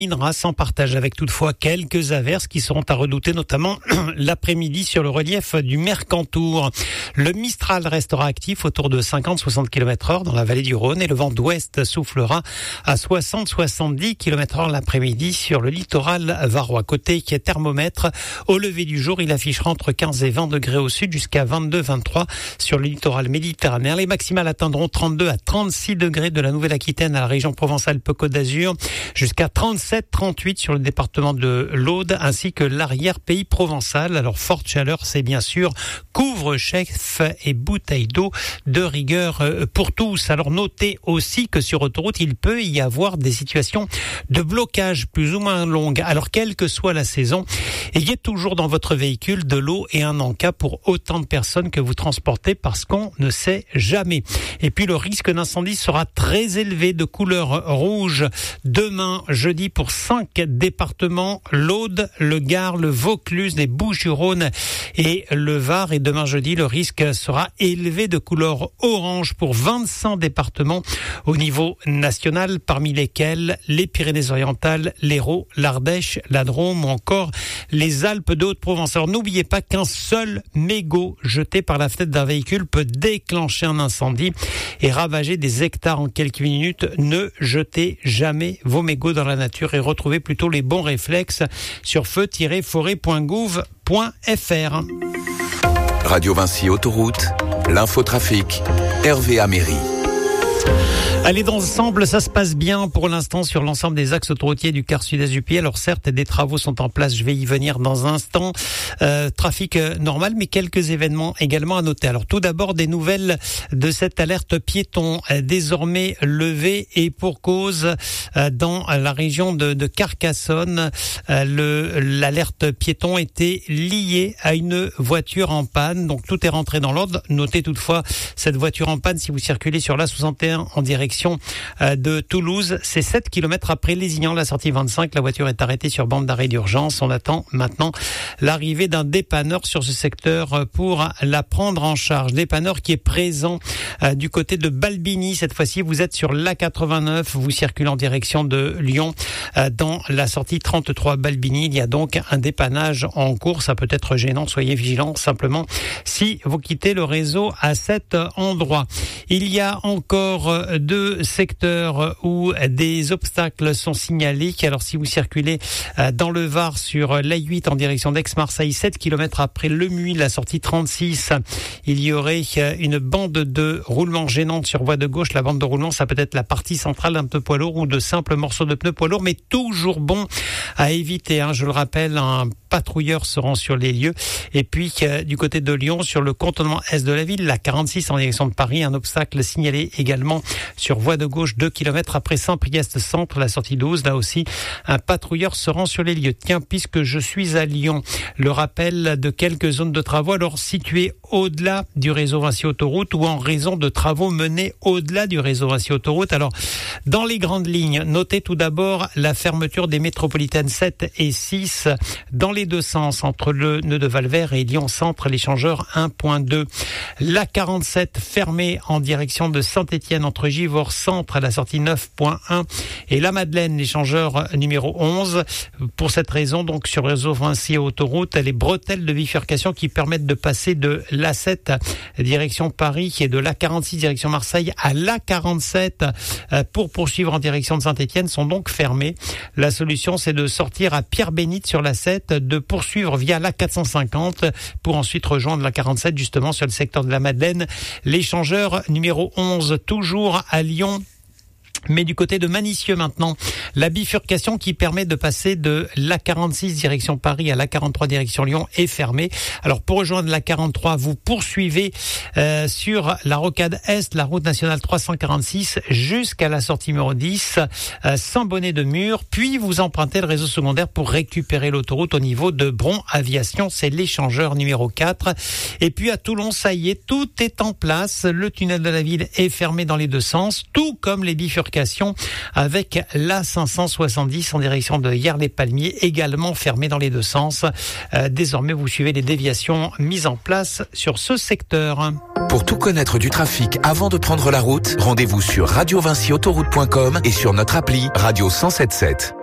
S'en partage avec toutefois quelques averses qui seront à redouter, notamment l'après-midi sur le relief du Mercantour. Le Mistral restera actif autour de 50-60 km/h dans la vallée du Rhône et le vent d'ouest soufflera à 60-70 km/h l'après-midi sur le littoral varois. Côté thermomètre, au lever du jour, il affichera entre 15 et 20 degrés au sud jusqu'à 22-23 sur le littoral méditerranéen. Les maximales atteindront 32 à 36 degrés de la Nouvelle-Aquitaine à la région Provence-Alpes-Côte d'Azur jusqu'à 37-38 sur le département de l'Aude ainsi que l'arrière-pays provençal. Alors forte chaleur, c'est bien sûr couvre-chef et bouteille d'eau de rigueur pour tous. Alors notez aussi que sur autoroute, il peut y avoir des situations de blocage plus ou moins longues. Alors quelle que soit la saison, ayez toujours dans votre véhicule de l'eau et un encas pour autant de personnes que vous transportez parce qu'on ne sait jamais. Et puis le risque d'incendie sera très élevé de couleur rouge demain jeudi pour 5 départements, l'Aude, le Gard, le Vaucluse, les Bouches-du-Rhône et le Var. Et demain jeudi, le risque sera élevé de couleur orange pour 25 départements au niveau national, parmi lesquels les Pyrénées-Orientales, l'Hérault, l'Ardèche, la Drôme ou encore les Alpes de Haute-Provence. Alors n'oubliez pas qu'un seul mégot jeté par la fenêtre d'un véhicule peut déclencher un incendie et ravager des hectares en quelques minutes. Ne jetez jamais vos mégots dans la nature et retrouvez plutôt les bons réflexes sur feu-forêt.gouv.fr. Radio Vinci Autoroute, l'infotrafic, Hervé Améry. Allez, dans l'ensemble, ça se passe bien pour l'instant sur l'ensemble des axes autoroutiers du quart sud-est du pays. Alors certes, des travaux sont en place, je vais y venir dans un instant. Trafic normal, mais quelques événements également à noter. Alors tout d'abord, des nouvelles de cette alerte piéton désormais levée et pour cause dans la région de Carcassonne. L'alerte piéton était liée à une voiture en panne, donc tout est rentré dans l'ordre. Notez toutefois cette voiture en panne si vous circulez sur l'A61 en direction de Toulouse. C'est 7 km après Lézignan, la sortie 25. La voiture est arrêtée sur bande d'arrêt d'urgence. On attend maintenant l'arrivée d'un dépanneur sur ce secteur pour la prendre en charge. Dépanneur qui est présent du côté de Balbigny. Cette fois-ci, vous êtes sur l'A89. Vous circulez en direction de Lyon dans la sortie 33 Balbigny. Il y a donc un dépannage en cours. Ça peut être gênant. Soyez vigilants simplement si vous quittez le réseau à cet endroit. Il y a encore deux secteurs où des obstacles sont signalés. Alors si vous circulez dans le Var sur l'A8 en direction d'Aix-Marseille, 7 km après Lemuy, la sortie 36, il y aurait une bande de roulement gênante sur voie de gauche. La bande de roulement, ça peut être la partie centrale d'un pneu poids lourd ou de simples morceaux de pneus poids lourd, mais toujours bon à éviter. Je le rappelle, un patrouilleur se rend sur les lieux. Et puis du côté de Lyon, sur le contournement est de la ville, la 46 en direction de Paris, un obstacle signalé également sur voie de gauche 2 km après Saint-Priest centre, la sortie 12. Là aussi, un patrouilleur se rend sur les lieux. Tiens, puisque je suis à Lyon, le rappel de quelques zones de travaux alors situées au-delà du réseau Vinci Autoroute ou en raison de travaux menés au-delà du réseau Vinci Autoroute. Alors, dans les grandes lignes, notez tout d'abord la fermeture des métropolitaines 7 et 6 dans les deux sens entre le nœud de Valvert et Lyon Centre, l'échangeur 1.2. La 47 fermée en direction de Saint-Étienne entre Givors Centre à la sortie 9.1 et la Madeleine, l'échangeur numéro 11. Pour cette raison, donc sur le réseau Vinci Autoroute, les bretelles de bifurcation qui permettent de passer de l'A7 direction Paris et de l'A46 direction Marseille à l'A47 pour poursuivre en direction de Saint-Étienne sont donc fermées. La solution, c'est de sortir à Pierre-Bénite sur l'A7, de poursuivre via l'A450 pour ensuite rejoindre l'A47 justement sur le secteur de la Madeleine. L'échangeur numéro 11, toujours à Lyon. Mais du côté de Manicieux maintenant, la bifurcation qui permet de passer de l'A46 direction Paris à l'A43 direction Lyon est fermée. Alors pour rejoindre l'A43, vous poursuivez sur la rocade Est, la route nationale 346 jusqu'à la sortie numéro 10, Saint-Bonnet-de-Mur, puis vous empruntez le réseau secondaire pour récupérer l'autoroute au niveau de Bron Aviation, c'est l'échangeur numéro 4. Et puis à Toulon, ça y est, tout est en place, le tunnel de la ville est fermé dans les deux sens, tout comme les bifurcations avec l'A570 en direction de Hyères-les-Palmiers, également fermé dans les deux sens. Désormais, vous suivez les déviations mises en place sur ce secteur. Pour tout connaître du trafic avant de prendre la route, rendez-vous sur radiovinciautoroute.com et sur notre appli Radio 107.7.